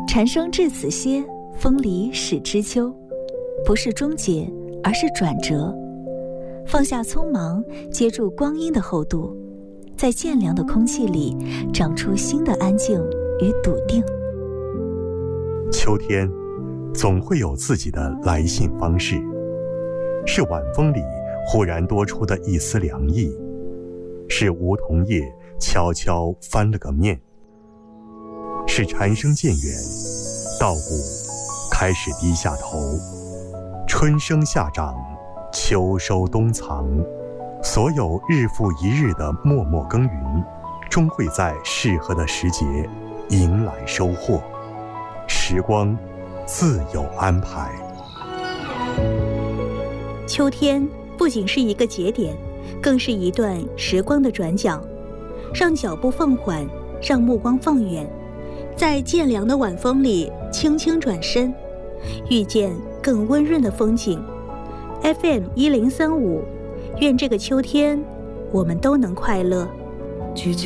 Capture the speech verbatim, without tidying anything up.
蝉声至此歇，风里始知秋。不是终结，而是转折。放下匆忙，接住光阴的厚度，在渐凉的空气里长出新的安静与笃定。 秋天总会有自己的来信方式，是晚风里忽然多出的一丝凉意，是梧桐叶悄悄翻了个面，是蝉声渐远，稻谷开始低下头，春生夏长，秋收冬藏，所有日复一日的默默耕耘，终会在适合的时节迎来收获。时光自有安排。 秋天不仅是一个节点，更是一段时光的转角，让脚步放缓，让目光放远，在渐凉的晚风里轻轻转身，遇见更温润的风景。 F M 一零三五，愿这个秋天我们都能快乐。 举酒